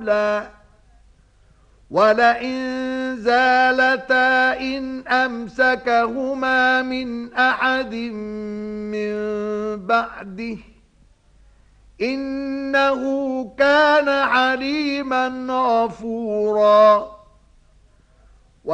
ولئن زالتا إن أمسكهما من أحد من بعده إنه كان عليما غفورا.